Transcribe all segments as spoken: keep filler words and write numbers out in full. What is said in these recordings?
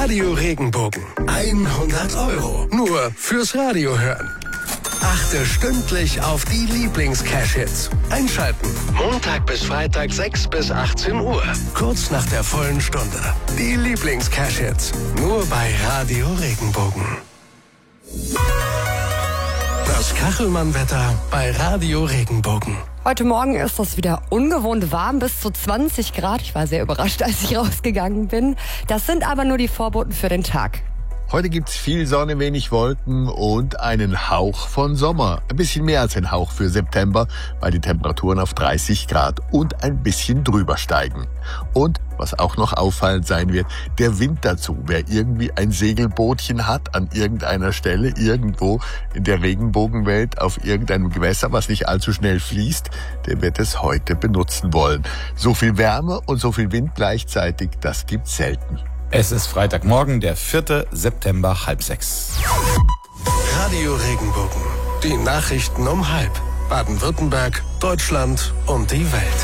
Radio Regenbogen. hundert Euro. Nur fürs Radio hören. Achte stündlich auf die Lieblings-Cash-Hits. Einschalten. Montag bis Freitag sechs bis achtzehn Uhr. Kurz nach der vollen Stunde. Die Lieblings-Cash-Hits. Nur bei Radio Regenbogen. Das Kachelmann-Wetter bei Radio Regenbogen. Heute Morgen ist es wieder ungewohnt warm, bis zu zwanzig Grad. Ich war sehr überrascht, als ich rausgegangen bin. Das sind aber nur die Vorboten für den Tag. Heute gibt's viel Sonne, wenig Wolken und einen Hauch von Sommer. Ein bisschen mehr als ein Hauch für September, weil die Temperaturen auf dreißig Grad und ein bisschen drüber steigen. Und, was auch noch auffallend sein wird, der Wind dazu. Wer irgendwie ein Segelbootchen hat an irgendeiner Stelle, irgendwo in der Regenbogenwelt, auf irgendeinem Gewässer, was nicht allzu schnell fließt, der wird es heute benutzen wollen. So viel Wärme und so viel Wind gleichzeitig, das gibt's selten. Es ist Freitagmorgen, der vierte September, halb sechs. Radio Regenbogen. Die Nachrichten um halb. Baden-Württemberg, Deutschland und die Welt.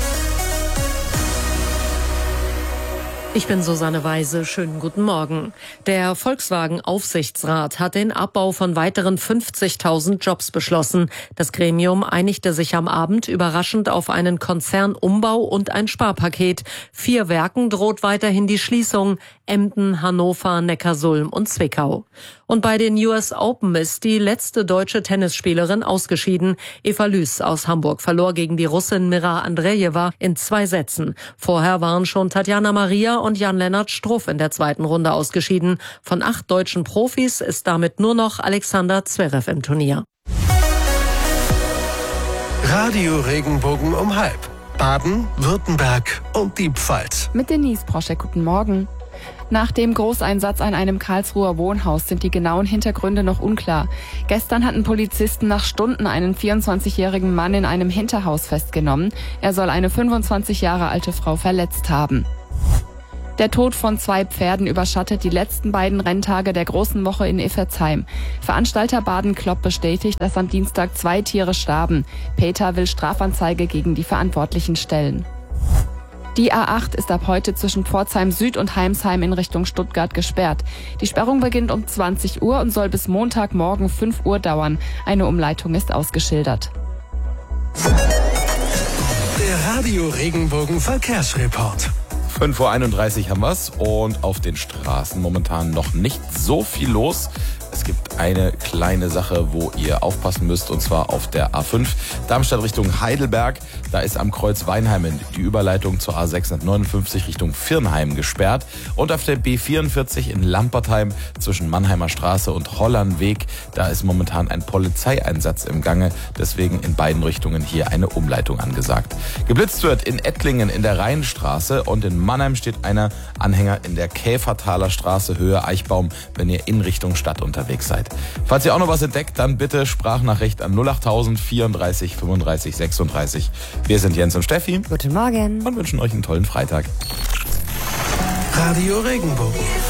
Ich bin Susanne Weise. Schönen guten Morgen. Der Volkswagen-Aufsichtsrat hat den Abbau von weiteren fünfzigtausend Jobs beschlossen. Das Gremium einigte sich am Abend überraschend auf einen Konzernumbau und ein Sparpaket. Vier Werken droht weiterhin die Schließung: Emden, Hannover, Neckarsulm und Zwickau. Und bei den U S Open ist die letzte deutsche Tennisspielerin ausgeschieden. Eva Lüß aus Hamburg verlor gegen die Russin Mira Andrejewa in zwei Sätzen. Vorher waren schon Tatjana Maria und Jan-Lennart Struff in der zweiten Runde ausgeschieden. Von acht deutschen Profis ist damit nur noch Alexander Zverev im Turnier. Radio Regenbogen um halb. Baden, Württemberg und die Pfalz. Mit Denise Proschek, guten Morgen. Nach dem Großeinsatz an einem Karlsruher Wohnhaus sind die genauen Hintergründe noch unklar. Gestern hatten Polizisten nach Stunden einen vierundzwanzigjährigen Mann in einem Hinterhaus festgenommen. Er soll eine fünfundzwanzig Jahre alte Frau verletzt haben. Der Tod von zwei Pferden überschattet die letzten beiden Renntage der großen Woche in Iffertsheim. Veranstalter Baden Klopp bestätigt, dass am Dienstag zwei Tiere starben. Peter will Strafanzeige gegen die Verantwortlichen stellen. Die A acht ist ab heute zwischen Pforzheim Süd und Heimsheim in Richtung Stuttgart gesperrt. Die Sperrung beginnt um zwanzig Uhr und soll bis Montagmorgen fünf Uhr dauern. Eine Umleitung ist ausgeschildert. Der Radio Regenbogen Verkehrsreport. fünf Uhr einunddreißig haben wir's und auf den Straßen momentan noch nicht so viel los. Es gibt eine kleine Sache, wo ihr aufpassen müsst, und zwar auf der A fünf Darmstadt Richtung Heidelberg. Da ist am Kreuz Weinheimen die Überleitung zur A sechshundertneunundfünfzig Richtung Virnheim gesperrt. Und auf der B vierundvierzig in Lampertheim zwischen Mannheimer Straße und Hollandweg, da ist momentan ein Polizeieinsatz im Gange. Deswegen in beiden Richtungen hier eine Umleitung angesagt. Geblitzt wird in Ettlingen in der Rheinstraße und in Mannheim steht einer Anhänger in der Käfertaler Straße Höhe Eichbaum, wenn ihr in Richtung Stadt unterwegs seid. Falls ihr auch noch was entdeckt, dann bitte Sprachnachricht an null achttausend vierunddreißig fünfunddreißig sechsunddreißig. Wir sind Jens und Steffi. Guten Morgen. Und wünschen euch einen tollen Freitag. Radio Regenbogen.